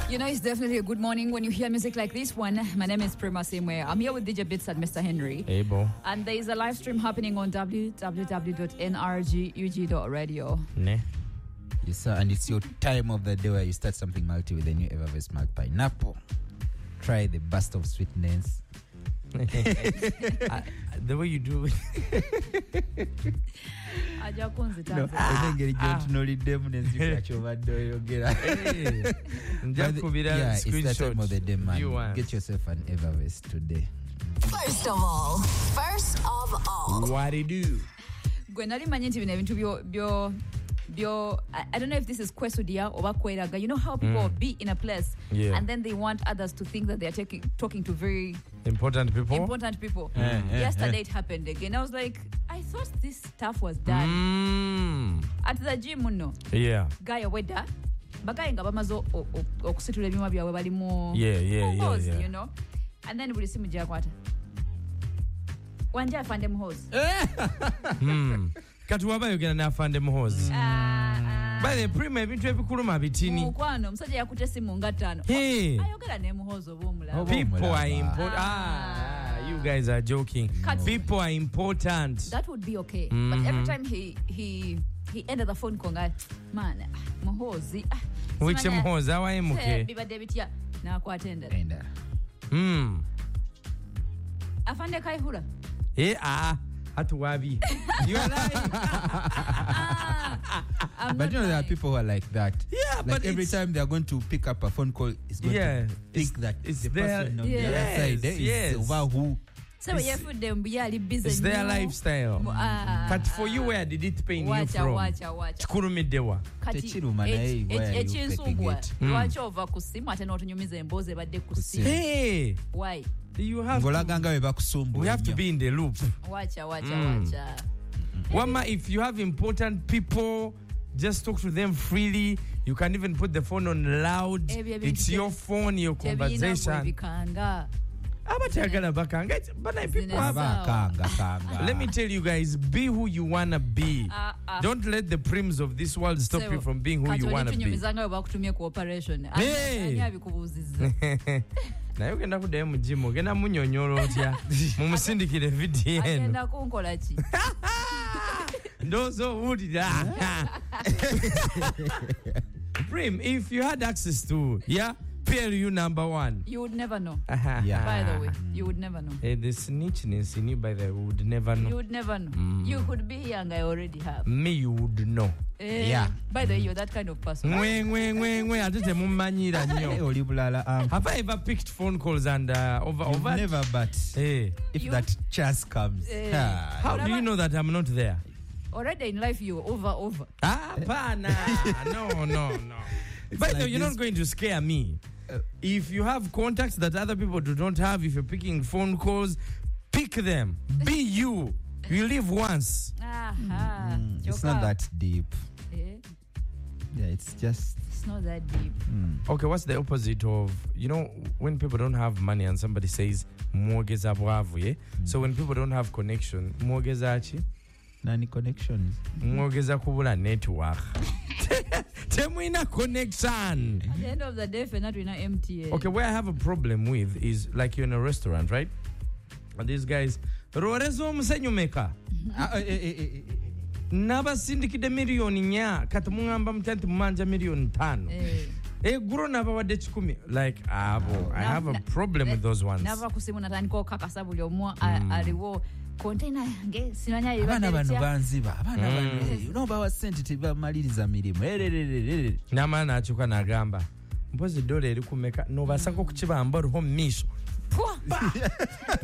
You know, it's definitely a good morning when you hear music like this one. My name is Prima Simwe. I'm here with DJ Bits and Mr. Henry. Hey, bo. And there is a live stream happening on www.nrgug.radio. Ne? Yes, sir. And it's your time of the day where you start something multi with the new Evervest Milk Pineapple. Try the burst of sweetness. The way you do it. No, I think it's the time of the day, man. Get yourself an Evervest today. First of all. What it do? I don't know if this is kwesudia or bakweraga. You know how people be in a place and then they want others to think that they are talking to very important people. Yesterday it happened again. I was like, I thought this stuff was done at the gym. No, guy weda bagay nga bamazo okusitula ebyuma byawe bali mu you know, and then buli simu jakwata wanja afande muhozi katuwaba yogera n'afande muhozi bale prima ebintu ebikuluma bitini mukwano omusajja yakute simu nga 5 ayogera ne muhozi obumula. People are important. You guys are joking. People are important. That would be okay. But every time he ended the phone call, man, muhozi which muhozi awaye muke bibadde bitya nakwatenda afande kaihura Hatuwabi. You are lying. But you know, there are people who are like that. Yeah, like but every time they are going to pick up a phone call, it's going to think that it's the person on the other side. Is over who. So it's their lifestyle. But for you, where did it pain you from? Watch. Chikurumiddewa. Hey. Why? You have to be in the loop. Watch. Wama, if you have important people, just talk to them freely. You can even put the phone on loud. It's your phone, your conversation. Let me tell you guys, be who you wanna be. Don't let the prims of this world stop you from being who you wanna be. Hey. Naye ogenda kuddayo mu gym ogenda munyonyola otya mumusindikire video eno agenda kunkola ki ndowooza owulira Prim, if you had access to PLU number 1, you would never know. Yeah. By the way, you would never know. The snitchness in you, by the way, would never know. You would never know. You could be here and I already have. Me, you would know. Yeah. By the way, you're that kind of person. Have I ever picked phone calls and over? Never, but if that chance comes. How do you know that I'm not there? Already in life, you're over. Pana. No. By the way, you're not going to scare me. If you have contacts that other people do not have, if you're picking phone calls, pick them. Be you. You live once. It's not that deep. Yeah, it's not that deep. Okay, what's the opposite of, you know, when people don't have money and somebody says, mwogeza bwavu, yeah? So when people don't have connection, mwogeza achi? Nani connections? Mwogeza kubula network. Temuina connection. At the end of the day, we're not MTA. Okay, where I have a problem with is like you're in a restaurant, right? And these guys, Rorezo Musenyumeka. Naba sindikide milioni nya katumungamba mtanti manja milioni 5. Guro naba wade chikumi. Like, I have a problem with those ones. Naba kusimu nataniko kakasabuli omwa aliwo container nge sinanya abana banziba bawa sente tebamaliriza mirimu namana achuka nagamba mpozi dole eri kumeka no basako kukibamba ruho misho